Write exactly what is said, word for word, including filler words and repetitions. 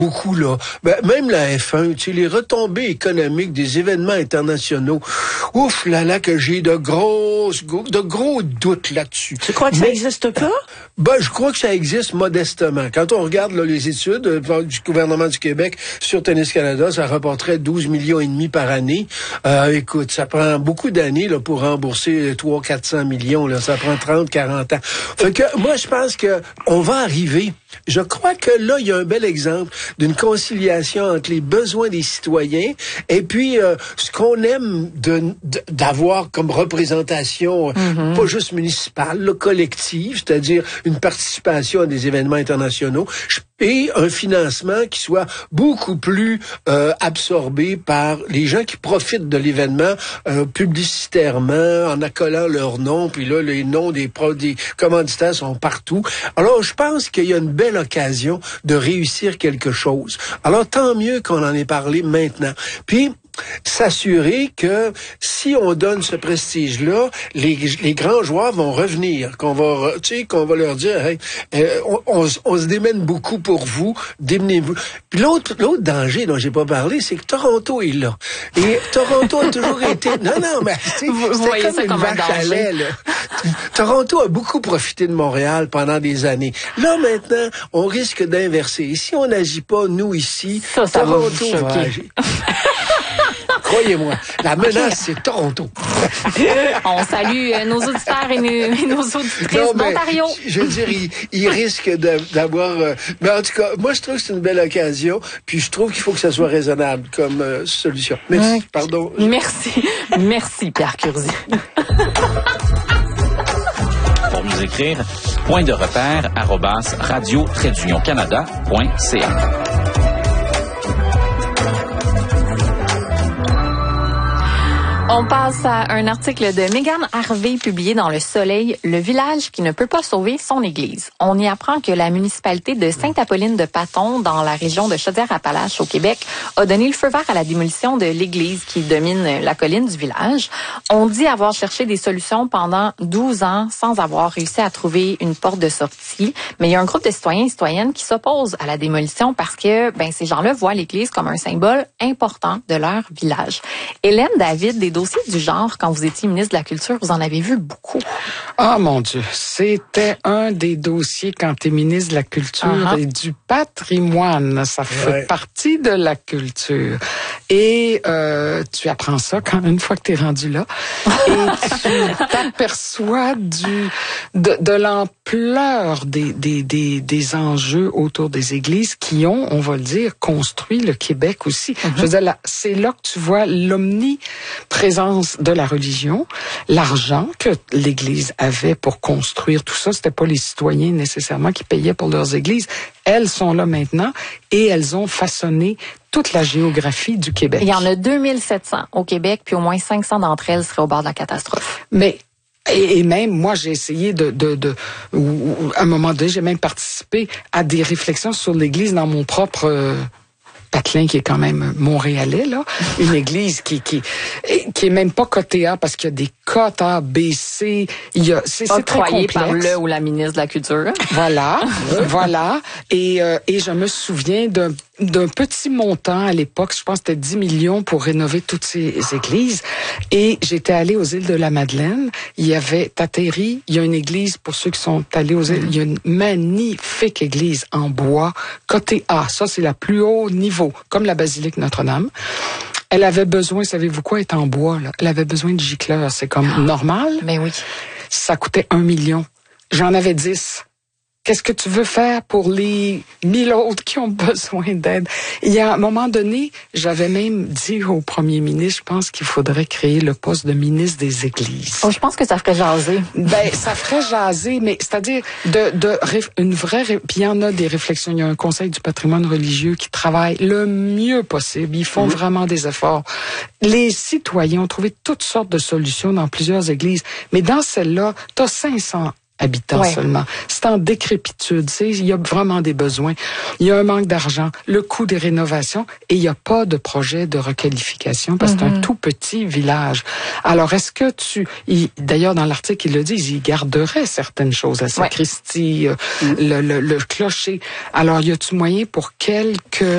beaucoup, là. Ben, même la F un, tu sais, les retombées économiques des événements internationaux, ouf là là que j'ai de grosses, de gros doutes là-dessus. Tu crois que Mais, ça n'existe pas? Ben, je crois que ça existe modestement. Quand on regarde là, les études euh, du gouvernement du Québec sur Tennis Canada, ça rapporterait douze millions et demi par année. Euh, écoute, ça prend beaucoup d'années là pour rembourser trois cents quatre cents millions. Là, ça prend trente quarante ans. Fait que moi, je pense que on va arriver. Je crois que là, il y a un bel exemple d'une conciliation entre les besoins des citoyens et puis euh, ce qu'on aime de, de, d'avoir comme représentation, mm-hmm. pas juste municipale, là, collective, c'est-à-dire une participation à des événements internationaux et un financement qui soit beaucoup plus euh, absorbé par les gens qui profitent de l'événement euh, publicitairement, en accolant leur nom, puis là, les noms des, pro- des commanditaires sont partout. Alors, je pense qu'il y a une belle occasion de réussir quelque chose. Alors, tant mieux qu'on en ait parlé maintenant. Puis, s'assurer que si on donne ce prestige-là, les, les grands joueurs vont revenir, qu'on va, tu sais, qu'on va leur dire, hey, euh, on, on, on se démène beaucoup pour vous, démenez-vous. Puis l'autre, l'autre danger dont j'ai pas parlé, c'est que Toronto est là. Et Toronto a toujours été, non, non, mais tu sais, c'était comme une comme vache à lait, là. Toronto a beaucoup profité de Montréal pendant des années. Là, maintenant, on risque d'inverser. Et si on n'agit pas, nous, ici, ça, ça Toronto va, va agir. Croyez-moi, la menace, c'est Toronto. On salue nos auditeurs et nos, et nos auditrices non, mais, d'Ontario. Je veux dire, ils, ils risquent de, d'avoir... Euh, mais en tout cas, moi, je trouve que c'est une belle occasion, puis je trouve qu'il faut que ça soit raisonnable comme euh, solution. Merci, ouais. Pardon. Merci. Merci, Pierre Curzi. Pour nous écrire, point de repère, arrobas, radio, trait d'union canada, point c a. On passe à un article de Megan Harvey publié dans Le Soleil, Le village qui ne peut pas sauver son église. On y apprend que la municipalité de Sainte-Apolline-de-Paton, dans la région de Chaudière-Appalaches au Québec, a donné le feu vert à la démolition de l'église qui domine la colline du village. On dit avoir cherché des solutions pendant douze ans sans avoir réussi à trouver une porte de sortie. Mais il y a un groupe de citoyens et citoyennes qui s'opposent à la démolition parce que ben, ces gens-là voient l'église comme un symbole important de leur village. Hélène David, des dossiers du genre, quand vous étiez ministre de la Culture, vous en avez vu beaucoup. Ah, mon Dieu. C'était un des dossiers quand tu es ministre de la Culture uh-huh. et du patrimoine. Ça fait ouais. partie de la culture. Et euh, tu apprends ça quand une fois que tu es rendu là. Et tu t'aperçois du de, de l'ampleur des, des, des, des enjeux autour des églises qui ont, on va le dire, construit le Québec aussi. Uh-huh. Je veux dire, là, c'est là que tu vois l'omniprésence de la religion, l'argent que l'Église avait pour construire tout ça, c'était pas les citoyens nécessairement qui payaient pour leurs églises. Elles sont là maintenant et elles ont façonné toute la géographie du Québec. Il y en a deux mille sept cents au Québec, puis au moins cinq cents d'entre elles seraient au bord de la catastrophe. Mais Et, et même, moi, j'ai essayé de, de, de, ou, à un moment donné, j'ai même participé à des réflexions sur l'Église dans mon propre euh, patelin, qui est quand même montréalais, là. Une église qui, qui, qui est même pas cotée A parce qu'il y a des cotes A, B, C. Il y a, c'est, c'est très complexe. Par le ou la ministre de la Culture. Voilà. Voilà. Et, euh, et je me souviens d'un, d'un petit montant à l'époque, je pense que c'était dix millions pour rénover toutes ces églises. Et j'étais allée aux îles de la Madeleine. Il y avait Tateri. Il y a une église, pour ceux qui sont allés aux îles, il y a une magnifique église en bois, cotée A. Ça, c'est la plus haut niveau, comme la basilique Notre-Dame. Elle avait besoin, savez-vous quoi, être en bois, là. Elle avait besoin de gicleurs. C'est comme oh, normal. Mais oui. Ça coûtait un million. J'en avais dix. Qu'est-ce que tu veux faire pour les mille autres qui ont besoin d'aide? Il y a un moment donné, j'avais même dit au premier ministre, je pense qu'il faudrait créer le poste de ministre des Églises. Oh, je pense que ça ferait jaser. Ben, ça ferait jaser, mais c'est-à-dire de, de une vraie, puis il y en a des réflexions. Il y a un conseil du patrimoine religieux qui travaille le mieux possible. Ils font mmh. vraiment des efforts. Les citoyens ont trouvé toutes sortes de solutions dans plusieurs églises, mais dans celle-là, t'as cinq cents habitants ouais. seulement. C'est en décrépitude. Tu sais, il y a vraiment des besoins. Il y a un manque d'argent, le coût des rénovations, et il n'y a pas de projet de requalification parce que mm-hmm. c'est un tout petit village. Alors, est-ce que tu... Il, d'ailleurs, dans l'article, ils le disent, ils garderaient certaines choses, la sacristie, ouais. euh, mm-hmm. le, le, le clocher. Alors, y a-tu moyen pour quelques